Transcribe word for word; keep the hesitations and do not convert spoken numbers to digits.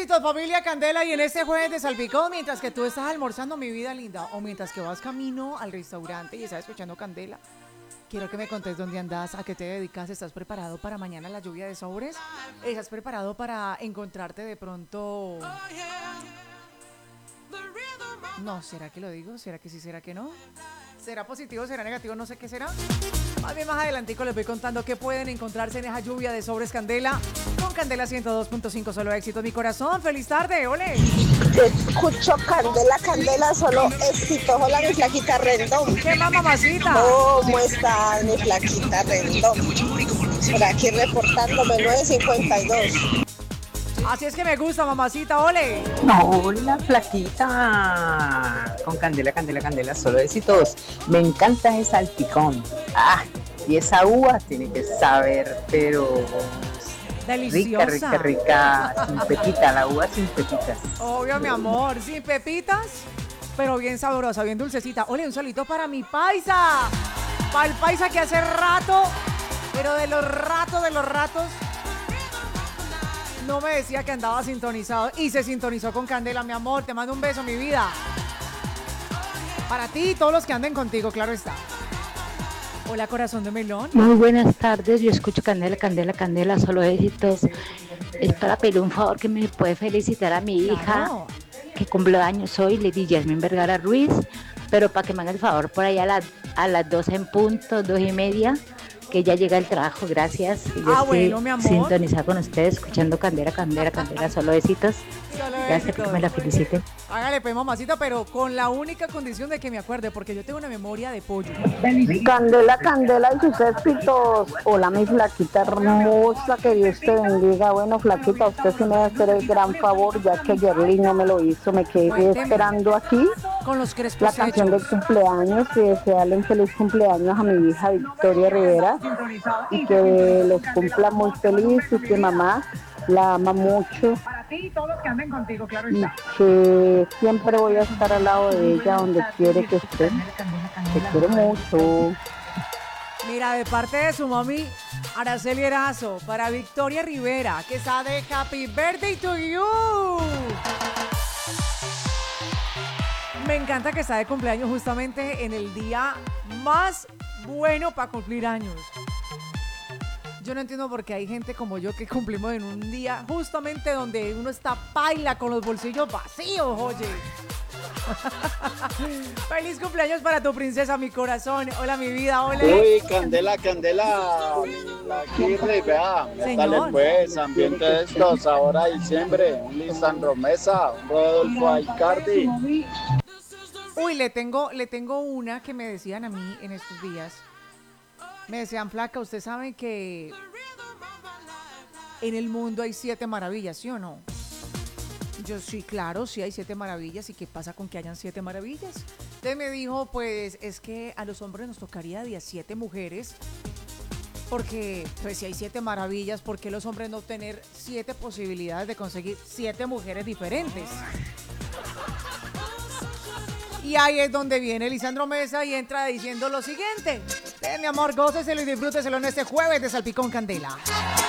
éxitos, familia Candela, y en este jueves de salpicón, mientras que tú estás almorzando, mi vida linda, o mientras que vas camino al restaurante y estás escuchando Candela, quiero que me contes dónde andas, a qué te dedicas, ¿estás preparado para mañana la lluvia de sobres? ¿Estás preparado para encontrarte de pronto? No, ¿será que lo digo? ¿Será que sí? ¿Será que no? ¿Será positivo? ¿Será negativo? No sé qué será. Más bien más adelantico les voy contando qué pueden encontrarse en esa lluvia de sobres Candela. Con Candela ciento dos punto cinco, solo éxito. Mi corazón, feliz tarde, ole. Te escucho Candela, Candela, solo éxito. Hola, mi flaquita Rendón. ¿Qué más, mamacita? ¿Cómo estás, mi flaquita Rendón? Por aquí reportándome nueve cincuenta y dos. Así es que me gusta, mamacita, ole. Hola, flaquita. Con Candela, Candela, Candela, solo éxitos. Me encanta ese salpicón. Ah, y esa uva tiene que saber, pero deliciosa. Rica, rica, rica. Sin pepita, la uva sin pepitas. Obvio, mi amor, sin pepitas, pero bien sabrosa, bien dulcecita. Ole, un solito para mi paisa. Para el paisa que hace rato, pero de los ratos, de los ratos, no me decía que andaba sintonizado y se sintonizó con Candela, mi amor. Te mando un beso, mi vida. Para ti y todos los que anden contigo, claro está. Hola, corazón de melón. Muy buenas tardes, yo escucho Candela, Candela, Candela, solo éxitos. Es para pedir un favor que me puede felicitar a mi hija, Claro. que cumple años hoy, Lady Yasmin Vergara Ruiz, pero para que me haga el favor por ahí a, la, a las doce en punto, dos y media, que ya llega el trabajo, gracias. Y yo Ah, estoy bueno, mi amor. sintonizada con ustedes, escuchando Candela, Candela, Candela, solo éxitos. Solo Gracias éxitos. que me la feliciten. Hágale, pues, mamacita, pero con la única condición de que me acuerde, porque yo tengo una memoria de pollo. Candela, Candela y sus éxitos. Hola, mi flaquita hermosa, que Dios te bendiga. Bueno, flaquita, usted sí me va a hacer el gran favor, ya que Yerly no me lo hizo. Me quedé Cuénteme. esperando aquí Con los crespos la canción hechos. del cumpleaños y desearle un feliz cumpleaños a mi hija Victoria Rivera y que los cumpla muy feliz y que mamá la ama mucho Para ti y todos los que anden contigo, claro y que siempre voy a estar al lado de ella donde quiere que esté. Te quiero mucho. Mira, de parte de su mami, Araceli Erazo, para Victoria Rivera, que está de Happy Birthday to you. Me encanta que está de cumpleaños justamente en el día más bueno para cumplir años. Yo no entiendo por qué hay gente como yo que cumplimos en un día justamente donde uno está paila con los bolsillos vacíos, oye. Feliz cumpleaños para tu princesa, mi corazón. Hola, mi vida, hola. Uy, Candela, Candela, aquí vea, métale Señor. pues, ambiente de estos, ahora diciembre, un Lisandro Mesa, un Rodolfo Aicardi. Uy, le tengo, le tengo una que me decían a mí en estos días. Me decían, flaca, usted sabe que en el mundo hay siete maravillas, ¿sí o no? Yo sí, claro, sí hay siete maravillas. ¿Y qué pasa con que hayan siete maravillas? Entonces me dijo, pues es que a los hombres nos tocaría de a siete mujeres. Porque, pues si hay siete maravillas, ¿por qué los hombres no tener siete posibilidades de conseguir siete mujeres diferentes? Y ahí es donde viene Lisandro Mesa y entra diciendo lo siguiente. Eh, mi amor, góceselo y disfrúteselo en este jueves de Salpicón Candela.